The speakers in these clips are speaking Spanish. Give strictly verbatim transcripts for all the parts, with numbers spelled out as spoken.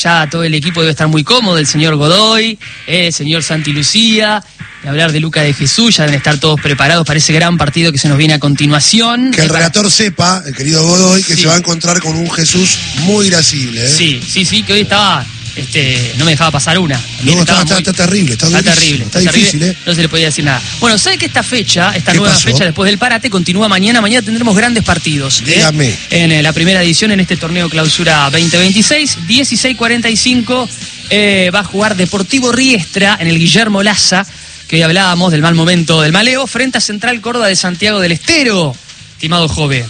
Ya todo el equipo debe estar muy cómodo, el señor Godoy, eh, el señor Santi Lucía, de hablar de Luca de Jesús, ya deben estar todos preparados para ese gran partido que se nos viene a continuación. Que el relator sepa, el querido Godoy, que sí. se va a encontrar con un Jesús muy irascible. ¿eh? Sí, sí, sí, que hoy estaba, este, no me dejaba pasar una. No, está, estaba está, muy, está terrible, está, está durísimo, terrible. Está, está difícil, terrible, ¿eh? No se le podía decir nada. Bueno, ¿sabe que esta fecha, esta ¿Qué nueva pasó? fecha después del parate, continúa mañana? Mañana tendremos grandes partidos. Dígame. ¿eh? En eh, la primera edición en este torneo Clausura veinte veintiséis, dieciséis cuarenta y cinco, eh, va a jugar Deportivo Riestra en el Guillermo Laza, que hoy hablábamos del mal momento del Maleo, frente a Central Córdoba de Santiago del Estero, estimado Jove.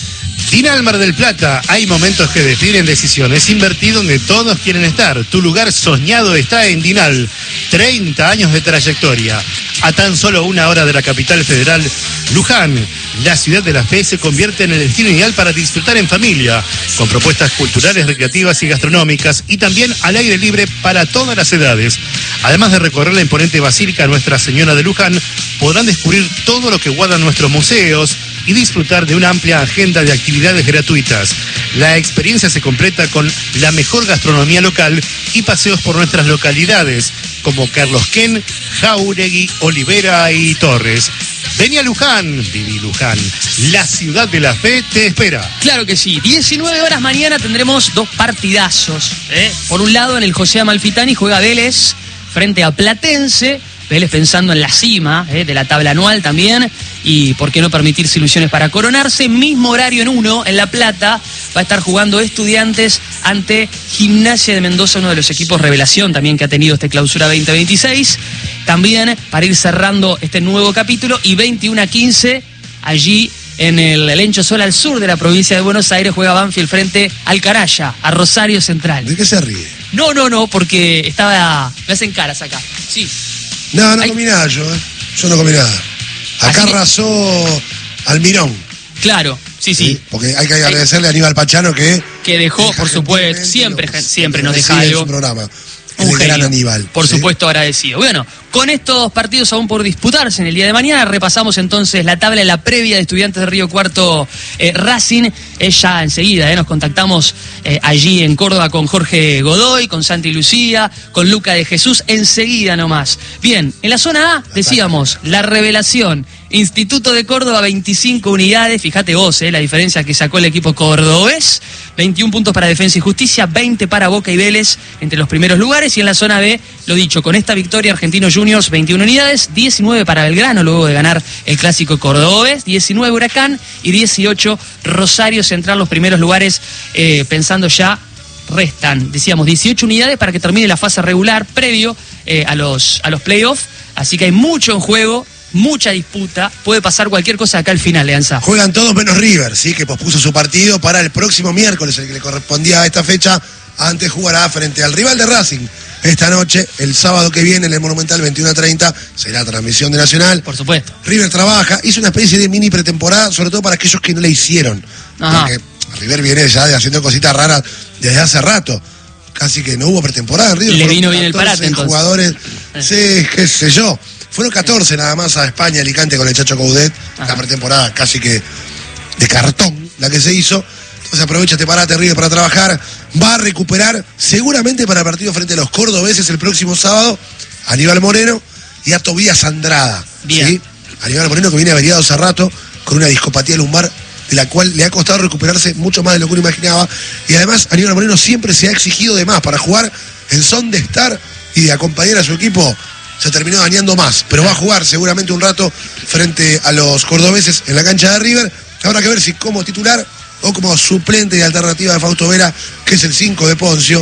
Dinal Mar del Plata, hay momentos que definen decisiones. Invertí donde todos quieren estar. Tu lugar soñado está en Dinal. treinta años de trayectoria. A tan solo una hora de la capital federal, Luján, la ciudad de la fe, se convierte en el destino ideal para disfrutar en familia, con propuestas culturales, recreativas y gastronómicas, y también al aire libre para todas las edades. Además de recorrer la imponente Basílica Nuestra Señora de Luján, podrán descubrir todo lo que guardan nuestros museos y disfrutar de una amplia agenda de actividades gratuitas. La experiencia se completa con la mejor gastronomía local y paseos por nuestras localidades, como Carlos Ken, Jauregui, Olivera y Torres. Vení a Luján, viví Luján. La ciudad de la fe te espera. Claro que sí. diecinueve horas mañana tendremos dos partidazos. ¿eh? Por un lado, en el José Amalfitani juega Vélez frente a Platense. Vélez pensando en la cima ¿eh? de la tabla anual también. Y por qué no permitirse ilusiones para coronarse. Mismo horario en uno, en La Plata, va a estar jugando Estudiantes ante Gimnasia de Mendoza, uno de los equipos revelación también que ha tenido este Clausura veinte veintiséis. También para ir cerrando este nuevo capítulo, y veintiuno a quince, allí en el Lencho Sol al sur de la provincia de Buenos Aires, juega Banfield frente al Caraya, a Rosario Central. ¿De qué se ríe? No, no, no, porque estaba... me hacen caras acá. Sí. No, no Ay. comí nada yo, ¿eh? Yo no comí nada. Acá Así- arrasó Almirón. Claro, sí, sí. Porque hay que agradecerle a Aníbal Pachano que... Que dejó, deja por supuesto, gentilmente siempre, lo que siempre nos recibe deja en algo. su programa. Un El gran genio. Aníbal. Por ¿sí? supuesto, agradecido. Bueno, con estos partidos aún por disputarse en el día de mañana, repasamos entonces la tabla de la previa de Estudiantes de Río Cuarto eh, Racing. Eh, ya enseguida eh, nos contactamos eh, allí en Córdoba con Jorge Godoy, con Santi Lucía, con Luca de Jesús, enseguida nomás. Bien, en la zona A decíamos, la revelación. Instituto de Córdoba, veinticinco unidades, fíjate vos, eh, la diferencia que sacó el equipo cordobés, veintiún puntos para Defensa y Justicia, veinte para Boca y Vélez entre los primeros lugares, y en la zona B, lo dicho, con esta victoria Argentinos Juniors, veintiuna unidades, diecinueve para Belgrano luego de ganar el clásico cordobés, diecinueve Huracán y dieciocho Rosario Central, los primeros lugares, eh, pensando ya, restan, decíamos, dieciocho unidades para que termine la fase regular previo eh, a los, a los playoffs, así que hay mucho en juego, mucha disputa, puede pasar cualquier cosa acá al final, Leanza. Juegan todos menos River, ¿sí? Que pospuso su partido para el próximo miércoles, el que le correspondía a esta fecha. Antes jugará frente al rival de Racing esta noche, el sábado que viene en el Monumental, veintiuno a treinta, será transmisión de Nacional. Por supuesto. River trabaja, hizo una especie de mini pretemporada, sobre todo para aquellos que no le hicieron. Ajá. Porque River viene ya de haciendo cositas raras desde hace rato. Casi que no hubo pretemporada en River. Le fueron vino bien el catorce parate, entonces. jugadores, sí, qué sé yo. Fueron catorce nada más a España, Alicante con el Chacho Coudet. Ajá. La pretemporada casi que de cartón, la que se hizo. Entonces aprovecha este parate River para trabajar. Va a recuperar seguramente para el partido frente a los cordobeses el próximo sábado Aníbal Moreno y a Tobías Andrada. Bien. ¿sí? Aníbal Moreno, que viene averiado hace rato con una discopatía lumbar de la cual le ha costado recuperarse mucho más de lo que uno imaginaba. Y además Aníbal Moreno siempre se ha exigido de más para jugar en son de estar y de acompañar a su equipo. Se terminó dañando más, pero va a jugar seguramente un rato frente a los cordobeses en la cancha de River. Habrá que ver si como titular o como suplente y alternativa de Fausto Vera, que es el cinco de Poncio.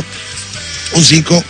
Un cinco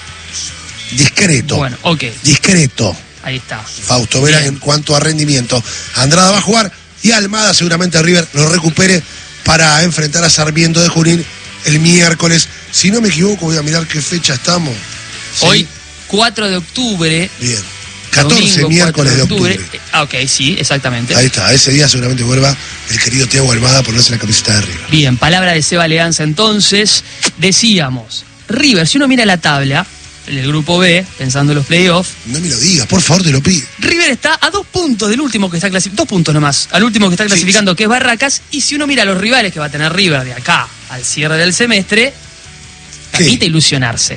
discreto. Bueno, ok, Discreto. ahí está. Fausto Vera Bien. en cuanto a rendimiento. Andrada va a jugar y Almada seguramente River lo recupere para enfrentar a Sarmiento de Junín el miércoles. Si no me equivoco, voy a mirar qué fecha estamos. ¿Sí? Hoy, cuatro de octubre. Bien. catorce domingo, miércoles de cuatro octubre. Ah, ok, sí, exactamente. Ahí está, ese día seguramente vuelva el querido Thiago Almada a ponerse la camiseta de River. Bien, palabra de Seba Leanza entonces. Decíamos, River, si uno mira la tabla, el grupo B, pensando en los playoffs, No me lo digas, por favor, te lo pido. River está a dos puntos del último que está clasificando, dos puntos nomás, al último que está clasificando, sí. que es Barracas, y si uno mira los rivales que va a tener River de acá al cierre del semestre, permite ilusionarse.